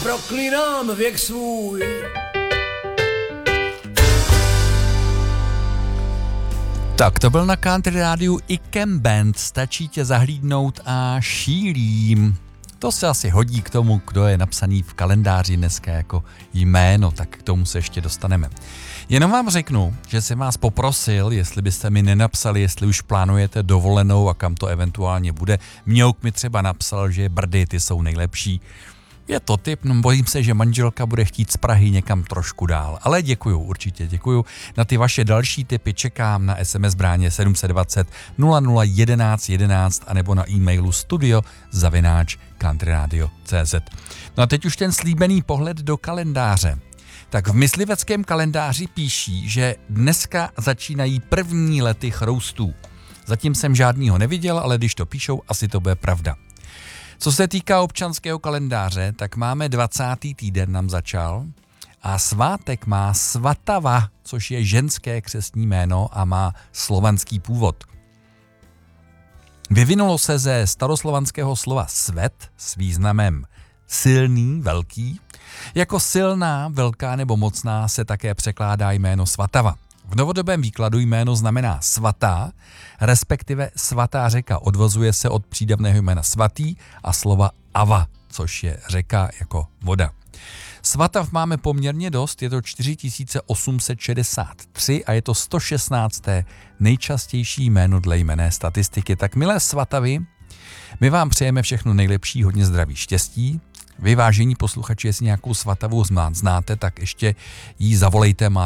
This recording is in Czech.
proklínám věk svůj. Tak to byl na Country Rádiu Ikem Band, stačí tě zahlídnout a šílím. To se asi hodí k tomu, kdo je napsaný v kalendáři dneska jako jméno, tak k tomu se ještě dostaneme. Jenom vám řeknu, že jsem vás poprosil, jestli byste mi nenapsali, jestli už plánujete dovolenou a kam to eventuálně bude. Mňouk mi třeba napsal, že Brdy, ty jsou nejlepší. Je to tip, no bojím se, že manželka bude chtít z Prahy někam trošku dál. Ale děkuju, určitě děkuju. Na ty vaše další tipy čekám na SMS bráně 720 00 11 11 anebo na e-mailu studio@countryradio.cz. No a teď už ten slíbený pohled do kalendáře. Tak v mysliveckém kalendáři píší, že dneska začínají první lety chroustů. Zatím jsem žádnýho neviděl, ale když to píšou, asi to bude pravda. Co se týká občanského kalendáře, tak máme 20. týden nám začal a svátek má Svatava, což je ženské křestní jméno a má slovanský původ. Vyvinulo se ze staroslovanského slova svet s významem silný, velký. Jako silná, velká nebo mocná se také překládá jméno Svatava. V novodobém výkladu jméno znamená svatá, respektive svatá řeka. Odvozuje se od přídavného jména svatý a slova ava, což je řeka jako voda. Svatav máme poměrně dost, je to 4863 a je to 116. nejčastější jméno dle jmenné statistiky. Tak milé Svatavy, my vám přejeme všechno nejlepší, hodně zdraví, štěstí. Vy, vážení posluchači, jestli nějakou Svatavu znáte, tak ještě jí zavolejte, má